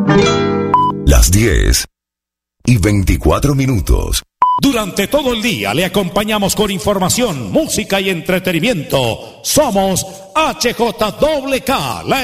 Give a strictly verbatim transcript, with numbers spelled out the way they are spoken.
Las diez y veinticuatro minutos. Durante todo el día le acompañamos con información, música y entretenimiento. Somos H J K K, la